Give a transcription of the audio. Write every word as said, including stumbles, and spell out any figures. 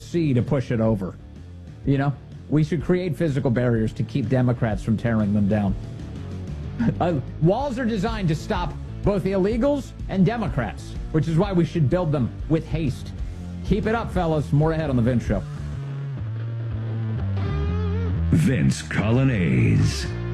sea to push it over. You know, we should create physical barriers to keep Democrats from tearing them down. Uh, walls are designed to stop both the illegals and Democrats, which is why we should build them with haste. Keep it up, fellas. More ahead on The Vince Show. Vince Coglianese.